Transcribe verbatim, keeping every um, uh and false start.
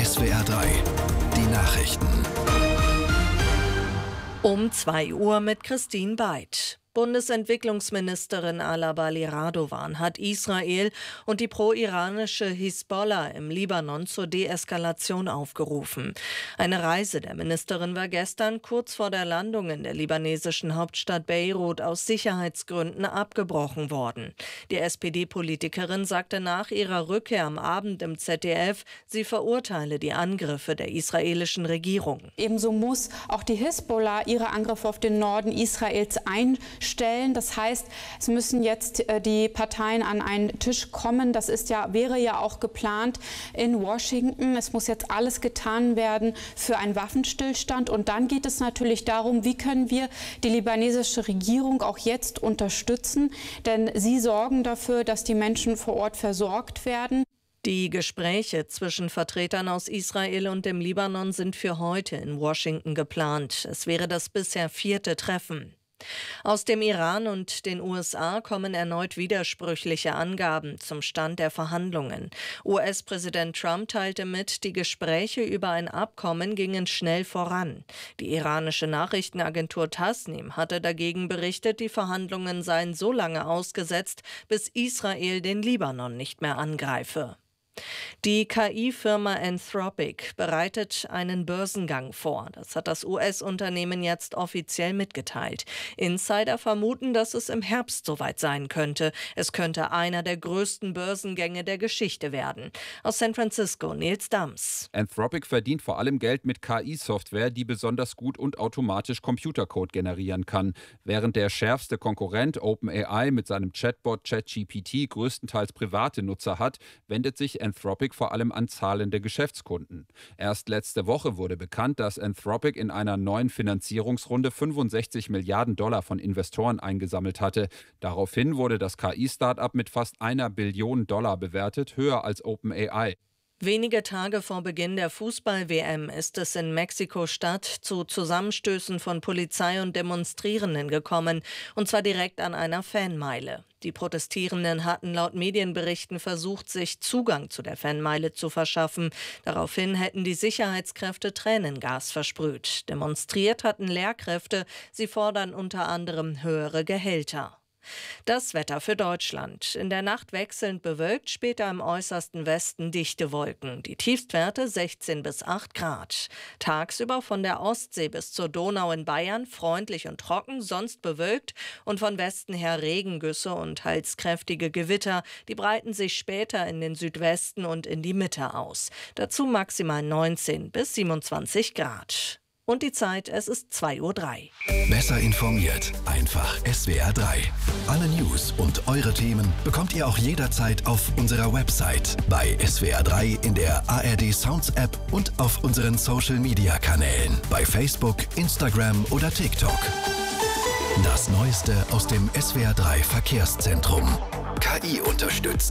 S W R drei, die Nachrichten. Um zwei Uhr mit Christine Beid. Bundesentwicklungsministerin Alabali Radovan hat Israel und die pro-iranische Hisbollah im Libanon zur Deeskalation aufgerufen. Eine Reise der Ministerin war gestern kurz vor der Landung in der libanesischen Hauptstadt Beirut aus Sicherheitsgründen abgebrochen worden. Die S P D-Politikerin sagte nach ihrer Rückkehr am Abend im Z D F, sie verurteile die Angriffe der israelischen Regierung. Ebenso muss auch die Hisbollah ihre Angriffe auf den Norden Israels einstellen. Das heißt, es müssen jetzt die Parteien an einen Tisch kommen. Das ist ja, wäre ja auch geplant in Washington. Es muss jetzt alles getan werden für einen Waffenstillstand. Und dann geht es natürlich darum, wie können wir die libanesische Regierung auch jetzt unterstützen. Denn sie sorgen dafür, dass die Menschen vor Ort versorgt werden. Die Gespräche zwischen Vertretern aus Israel und dem Libanon sind für heute in Washington geplant. Es wäre das bisher vierte Treffen. Aus dem Iran und den U S A kommen erneut widersprüchliche Angaben zum Stand der Verhandlungen. U S-Präsident Trump teilte mit, die Gespräche über ein Abkommen gingen schnell voran. Die iranische Nachrichtenagentur Tasnim hatte dagegen berichtet, die Verhandlungen seien so lange ausgesetzt, bis Israel den Libanon nicht mehr angreife. Die K I-Firma Anthropic bereitet einen Börsengang vor. Das hat das U S-Unternehmen jetzt offiziell mitgeteilt. Insider vermuten, dass es im Herbst soweit sein könnte. Es könnte einer der größten Börsengänge der Geschichte werden. Aus San Francisco, Nils Dams. Anthropic verdient vor allem Geld mit K I-Software, die besonders gut und automatisch Computercode generieren kann. Während der schärfste Konkurrent OpenAI mit seinem Chatbot ChatGPT größtenteils private Nutzer hat, wendet sich Anthropic vor allem an zahlende Geschäftskunden. Erst letzte Woche wurde bekannt, dass Anthropic in einer neuen Finanzierungsrunde fünfundsechzig Milliarden Dollar von Investoren eingesammelt hatte. Daraufhin wurde das K I-Startup mit fast einer Billion Dollar bewertet, höher als OpenAI. Wenige Tage vor Beginn der Fußball-W M ist es in Mexiko-Stadt zu Zusammenstößen von Polizei und Demonstrierenden gekommen, und zwar direkt an einer Fanmeile. Die Protestierenden hatten laut Medienberichten versucht, sich Zugang zu der Fanmeile zu verschaffen. Daraufhin hätten die Sicherheitskräfte Tränengas versprüht. Demonstriert hatten Lehrkräfte. Sie fordern unter anderem höhere Gehälter. Das Wetter für Deutschland. In der Nacht wechselnd bewölkt, später im äußersten Westen dichte Wolken. Die Tiefstwerte sechzehn bis acht Grad. Tagsüber von der Ostsee bis zur Donau in Bayern freundlich und trocken, sonst bewölkt und von Westen her Regengüsse und halskräftige Gewitter. Die breiten sich später in den Südwesten und in die Mitte aus. Dazu maximal neunzehn bis siebenundzwanzig Grad. Und die Zeit, es ist zwei Uhr drei. Besser informiert, einfach S W R drei. Alle News und eure Themen bekommt ihr auch jederzeit auf unserer Website, bei S W R drei in der A R D Sounds App und auf unseren Social Media Kanälen, bei Facebook, Instagram oder TikTok. Das Neueste aus dem S W R drei Verkehrszentrum. K I unterstützt.